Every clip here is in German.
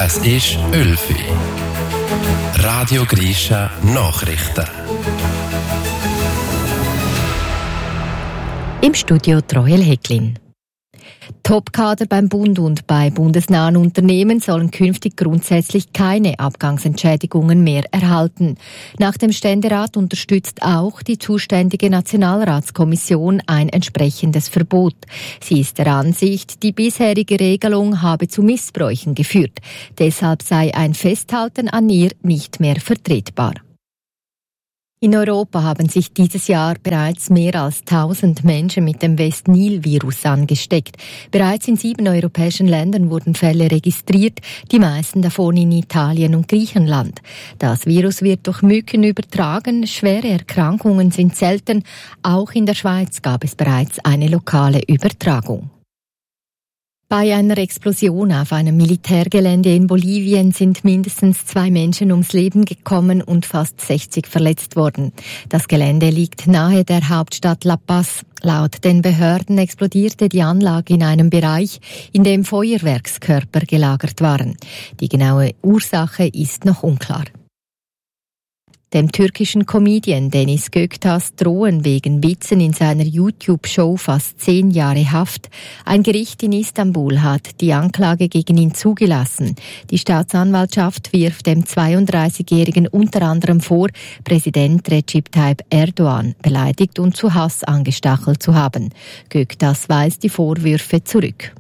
Es ist 11 Uhr. Radio Grisha Nachrichten. Im Studio Troel Hecklin. Topkader beim Bund und bei bundesnahen Unternehmen sollen künftig grundsätzlich keine Abgangsentschädigungen mehr erhalten. Nach dem Ständerat unterstützt auch die zuständige Nationalratskommission ein entsprechendes Verbot. Sie ist der Ansicht, die bisherige Regelung habe zu Missbräuchen geführt. Deshalb sei ein Festhalten an ihr nicht mehr vertretbar. In Europa haben sich dieses Jahr bereits mehr als 1000 Menschen mit dem West-Nil-Virus angesteckt. Bereits in 7 europäischen Ländern wurden Fälle registriert, die meisten davon in Italien und Griechenland. Das Virus wird durch Mücken übertragen, schwere Erkrankungen sind selten. Auch in der Schweiz gab es bereits eine lokale Übertragung. Bei einer Explosion auf einem Militärgelände in Bolivien sind mindestens 2 Menschen ums Leben gekommen und fast 60 verletzt worden. Das Gelände liegt nahe der Hauptstadt La Paz. Laut den Behörden explodierte die Anlage in einem Bereich, in dem Feuerwerkskörper gelagert waren. Die genaue Ursache ist noch unklar. Dem türkischen Comedian Deniz Göktaş drohen wegen Witzen in seiner YouTube-Show fast 10 Jahre Haft. Ein Gericht in Istanbul hat die Anklage gegen ihn zugelassen. Die Staatsanwaltschaft wirft dem 32-Jährigen unter anderem vor, Präsident Recep Tayyip Erdogan beleidigt und zu Hass angestachelt zu haben. Göktaş weist die Vorwürfe zurück.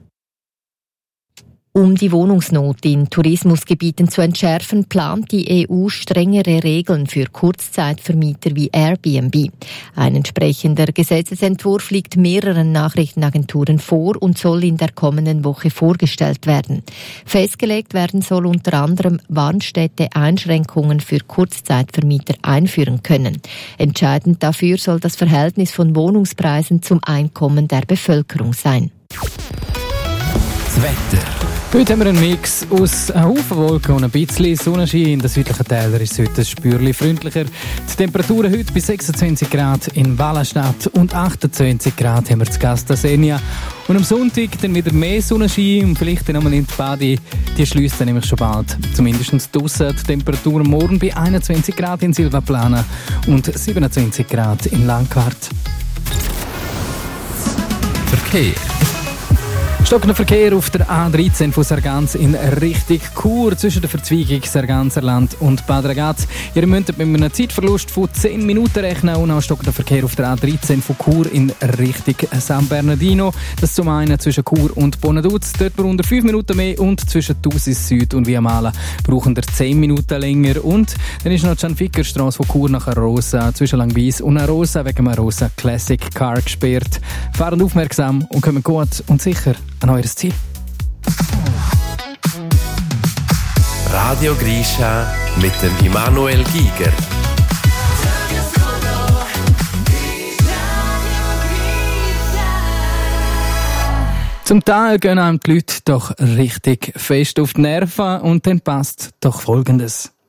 Um die Wohnungsnot in Tourismusgebieten zu entschärfen, plant die EU strengere Regeln für Kurzzeitvermieter wie Airbnb. Ein entsprechender Gesetzesentwurf liegt mehreren Nachrichtenagenturen vor und soll in der kommenden Woche vorgestellt werden. Festgelegt werden soll unter anderem, wann Städte Einschränkungen für Kurzzeitvermieter einführen können. Entscheidend dafür soll das Verhältnis von Wohnungspreisen zum Einkommen der Bevölkerung sein. Das Wetter. Heute haben wir einen Mix aus einem Haufen Wolken und ein bisschen Sonnenschein. In den südlichen Tälern ist es heute ein Spürchen freundlicher. Die Temperaturen heute bei 26 Grad in Wallenstadt und 28 Grad haben wir zu Gastasenia. Und am Sonntag dann wieder mehr Sonnenschein und vielleicht dann einmal in die Badi. Die schließt dann nämlich schon bald. Zumindest draussen die Temperaturen morgen bei 21 Grad in Silvaplana und 27 Grad in Langquart. Verkehr. Stockender Verkehr auf der A13 von Sargans in Richtung Chur zwischen der Verzweigung Sarganserland und Bad Ragaz. Ihr müsst mit einem Zeitverlust von 10 Minuten rechnen und auch stockender Verkehr auf der A13 von Chur in Richtung San Bernardino. Das zum einen zwischen Chur und Bonaduz. Dort brauchen 5 Minuten mehr und zwischen Thusis Süd und Viamala brauchen 10 Minuten länger. Und dann ist noch die Schanfikerstrasse von Chur nach Arosa zwischen Langwies und Arosa wegen Arosa Classic Car gesperrt. Fahren aufmerksam und kommen gut und sicher an euer Ziel. Radio Grisha mit dem Immanuel Giger. Zum Teil gehen einem die Leute doch richtig fest auf die Nerven und dann passt doch Folgendes.